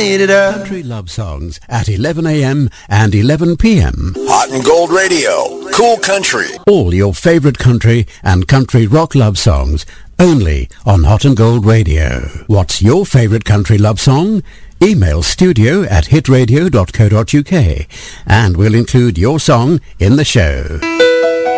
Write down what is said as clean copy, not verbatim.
made it up. Country love songs at 11 a.m. and 11 p.m. Hot and Gold Radio, Cool Country. All your favorite country and country rock love songs only on Hot and Gold Radio. What's your favorite country love song? Email studio@hitradio.co.uk and we'll include your song in the show.